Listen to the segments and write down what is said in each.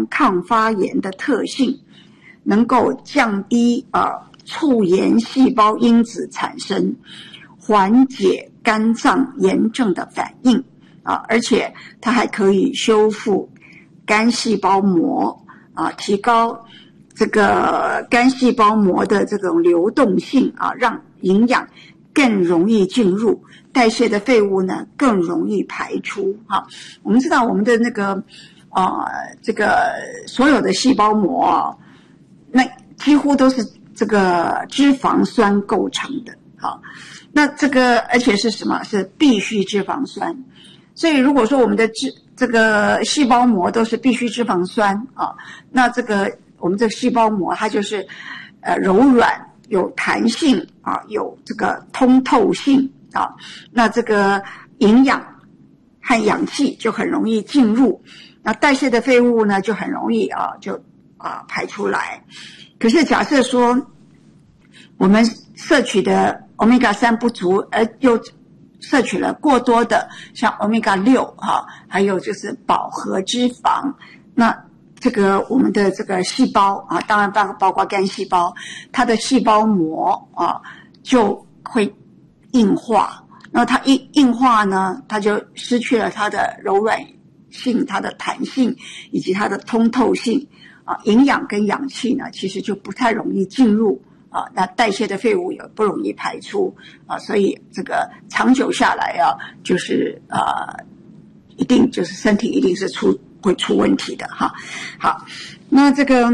含抗发炎的特性，能够降低促炎细胞因子产生，缓解肝脏炎症的反应而且它还可以修复肝细胞膜提高这个肝细胞膜的这种流动性让营养更容易进入，代谢的废物呢更容易排出我们知道我们的那个这个所有的细胞膜那几乎都是这个脂肪酸构成的那这个而且是什么？是必需脂肪酸。所以如果说我们的这个细胞膜都是必需脂肪酸那这个我们这个细胞膜它就是柔软有弹性有这个通透性那这个营养和氧气就很容易进入，那代谢的废物呢就很容易就排出来。可是假设说我们摄取的 Omega-3 不足，而又摄取了过多的像 Omega-6 还有就是饱和脂肪，那这个我们的这个细胞当然包括肝细胞，它的细胞膜就会硬化。那它一硬化呢，它就失去了它的柔软性、它的弹性以及它的通透性营养跟氧气呢其实就不太容易进入那代谢的废物也不容易排出所以这个长久下来就是一定就是身体一定是会出问题的好，那这个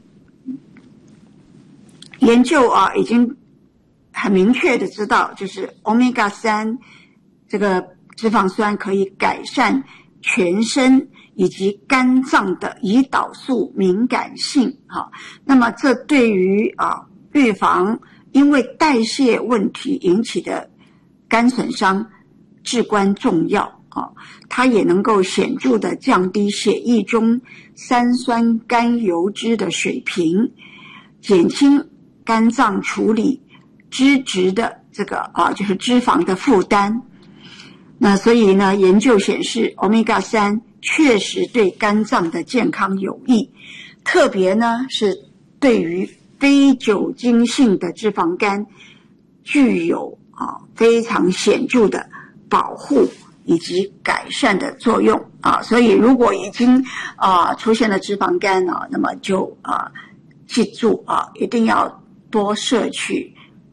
研究已经很明确的知道，就是 Omega-3 这个脂肪酸可以改善全身以及肝脏的胰岛素敏感性那么这对于预防因为代谢问题引起的肝损伤至关重要它也能够显著的降低血液中三酸甘油脂的水平，减轻肝脏处理脂质的这个就是脂肪的负担。那所以呢，研究显示 Omega-3 确实对肝脏的健康有益，特别呢是对于非酒精性的脂肪肝具有非常显著的保护以及改善的作用所以如果已经出现了脂肪肝那么就记住一定要多摄取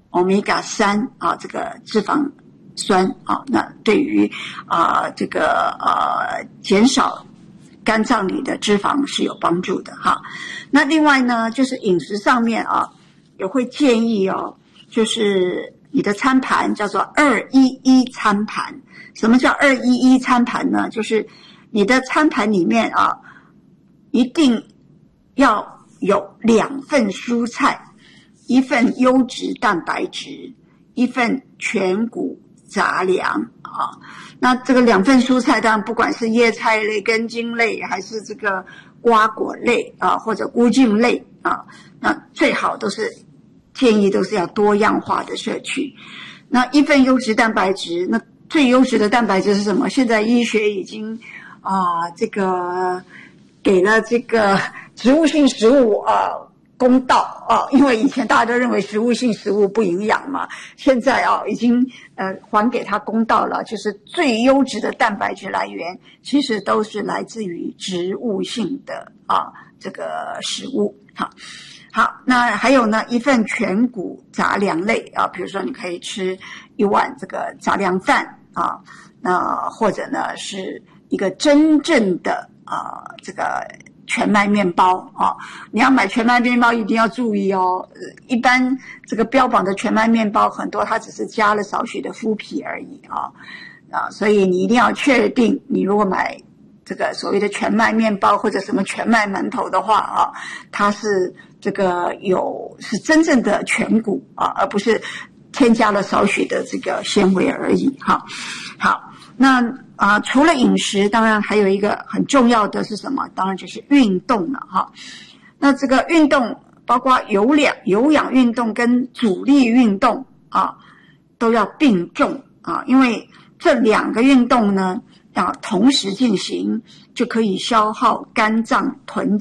Omega-3 这个脂肪酸那对于这个减少肝脏里的脂肪是有帮助的那另外呢，就是饮食上面也会建议就是你的餐盘叫做211餐盘。什么叫211餐盘呢？就是你的餐盘里面一定要有2份蔬菜，1份优质蛋白质，1份全谷杂粮那这个2份蔬菜当然不管是叶菜类、根茎类还是这个瓜果类或者菇莖类那最好都是建议都是要多样化的摄取。那1份优质蛋白质，那最优质的蛋白质是什么？现在医学已经这个给了这个植物性食物公道因为以前大家都认为植物性食物不营养嘛，现在已经还给它公道了，就是最优质的蛋白质来源其实都是来自于植物性的这个食物好，那还有呢，1份全谷杂粮类比如说你可以吃1碗这个杂粮饭那或者呢是一个真正的这个全麦面包你要买全麦面包一定要注意一般这个标榜的全麦面包很多它只是加了少许的麸皮而已所以你一定要确定，你如果买这个所谓的全麦面包或者什么全麦馒头的话它是这个是真正的全谷而不是添加了少许的这个纤维而已好，那除了饮食，当然还有一个很重要的是什么？当然就是运动了那这个运动包括有氧运动跟阻力运动都要并重因为这2个运动呢同时进行，就可以消耗肝脏囤